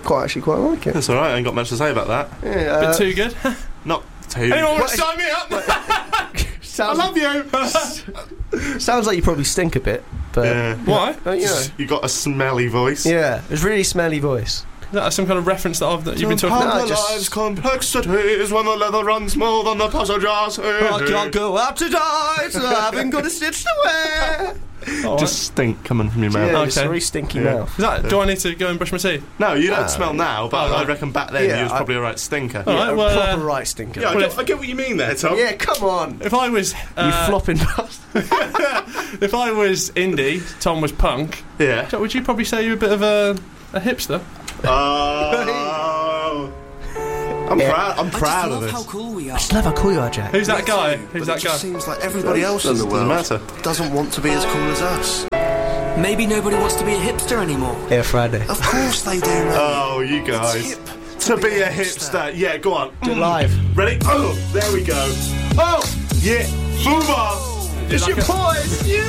actually quite like it. That's alright, I ain't got much to say about that. Yeah, Bit too good. Not too. Anyone want to sign me up? I love you. Sounds like you probably stink a bit, but Yeah. Why? you know. You got a smelly voice. Yeah, it's a really smelly voice. Is that some kind of reference that you've been talking about? No, just- Life's complexities when the leather runs more than the passengers. I can't go out tonight, I haven't got a stitch to wear. Just stink coming from your mouth. Yeah, Okay. it's a very stinky Yeah. mouth. Is that, do I need to go and brush my teeth? No, you No. don't smell now, but I reckon back then Yeah, you was probably a right stinker. All right, A well, proper right stinker. Yeah, Well, I get what you mean there, Tom. Yeah, come on. If I was You flopping bastard. if I was indie, Tom was punk, Yeah. would you probably say you're a bit of a hipster? Oh. I'm proud. I'm proud of this. How cool we are. I just love how cool you are, Jack. Who's that guy? Who's But that it guy? just seems like everybody else in the Doesn't world matter. doesn't want to be as cool as us. Maybe nobody wants to be a hipster anymore. Yeah, Friday. Of course they do, mate. Oh, you It's guys. hip To be a hipster. Yeah, go on. Do it live. Ready? Oh, there we go. Oh, yeah. Move on. It's your boys.